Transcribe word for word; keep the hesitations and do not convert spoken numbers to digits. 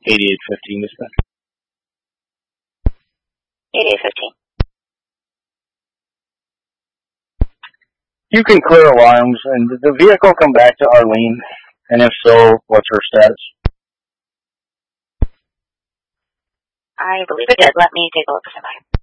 eighty-eight fifteen, dispatch. eighty-eight fifteen. You can clear alarms, and did the vehicle come back to Arlene? And if so, what's her status? I believe it did. Let me take a look at it.